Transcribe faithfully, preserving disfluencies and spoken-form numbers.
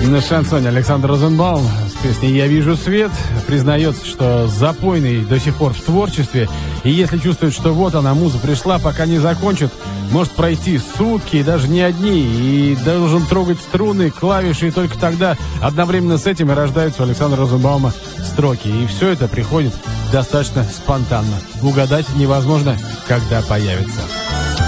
На шансоне Александр Розенбаум с песней «Я вижу свет» признается, что запойный до сих пор в творчестве, и если чувствует, что вот она, муза пришла, пока не закончит, может пройти сутки, и даже не одни, и должен трогать струны, клавиши, и только тогда одновременно с этим и рождаются у Александра Розенбаума строки. И все это приходит достаточно спонтанно. Угадать невозможно, когда появится.